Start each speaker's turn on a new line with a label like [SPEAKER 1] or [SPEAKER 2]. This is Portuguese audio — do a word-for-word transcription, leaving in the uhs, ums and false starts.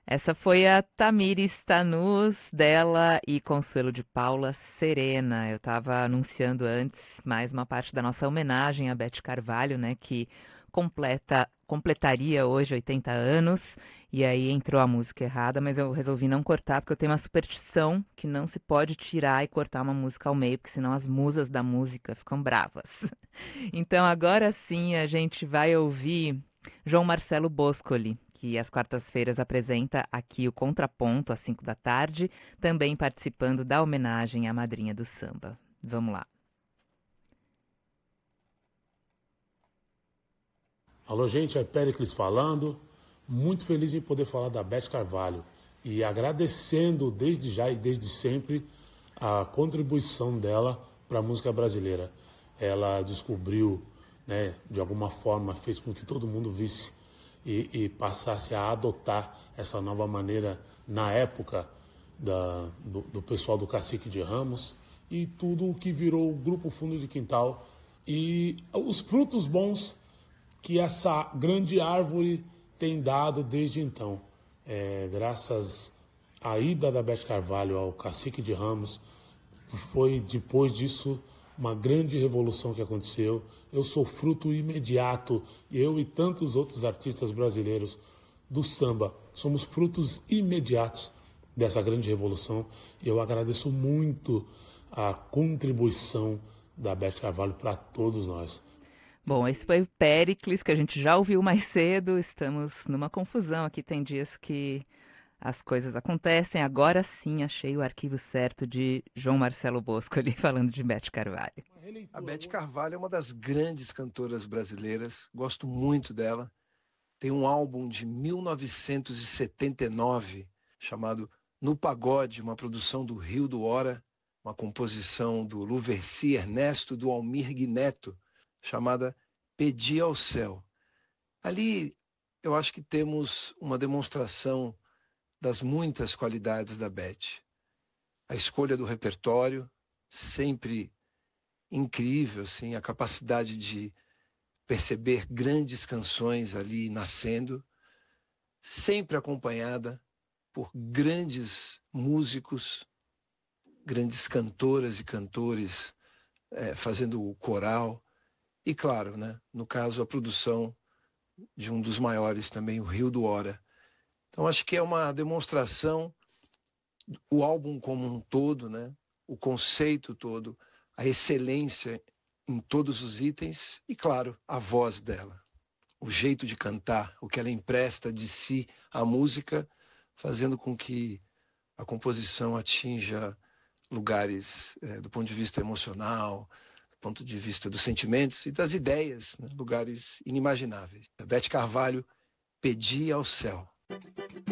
[SPEAKER 1] Essa foi a Tamires Tanus, dela e Consuelo de Paula Serena. Eu estava anunciando antes mais uma parte da nossa homenagem a Beth Carvalho, né, que completa, completaria hoje oitenta anos, e aí entrou a música errada, mas eu resolvi não cortar, porque eu tenho uma superstição que não se pode tirar e cortar uma música ao meio, porque senão as musas da música ficam bravas. Então agora sim a gente vai ouvir João Marcelo Boscoli, que às quartas-feiras apresenta aqui o Contraponto às cinco da tarde, também participando da homenagem à madrinha do samba. Vamos lá.
[SPEAKER 2] Alô, gente, é Péricles falando. Muito feliz em poder falar da Beth Carvalho e agradecendo desde já e desde sempre a contribuição dela para a música brasileira. Ela descobriu, né, de alguma forma, fez com que todo mundo visse e, e passasse a adotar essa nova maneira na época da, do, do pessoal do Cacique de Ramos e tudo o que virou o Grupo Fundo de Quintal e os frutos bons que essa grande árvore tem dado desde então. É, graças à ida da Beth Carvalho ao Cacique de Ramos, foi depois disso uma grande revolução que aconteceu. Eu sou fruto imediato, eu e tantos outros artistas brasileiros do samba, somos frutos imediatos dessa grande revolução. E eu agradeço muito a contribuição da Beth Carvalho para todos nós.
[SPEAKER 1] Bom, esse foi o Péricles, que a gente já ouviu mais cedo. Estamos numa confusão aqui. Tem dias que as coisas acontecem. Agora sim achei o arquivo certo de João Marcelo Boscoli falando de Beth Carvalho.
[SPEAKER 3] A Beth Carvalho é uma das grandes cantoras brasileiras. Gosto muito dela. Tem um álbum de mil novecentos e setenta e nove chamado No Pagode, uma produção do Rio do Hora, uma composição do Luverci Ernesto, do Almir Neto, chamada Pedi ao Céu. Ali eu acho que temos uma demonstração das muitas qualidades da Beth. A escolha do repertório, sempre incrível, assim, a capacidade de perceber grandes canções ali nascendo, sempre acompanhada por grandes músicos, grandes cantoras e cantores é, fazendo o coral. E claro, né, no caso, a produção de um dos maiores também, o Rio do Hora. Então, acho que é uma demonstração, o álbum como um todo, né, o conceito todo, a excelência em todos os itens e, claro, a voz dela. O jeito de cantar, o que ela empresta de si à música, fazendo com que a composição atinja lugares é, do ponto de vista emocional, ponto de vista dos sentimentos e das ideias, né? Lugares inimagináveis. A Beth Carvalho, Pedi ao Céu.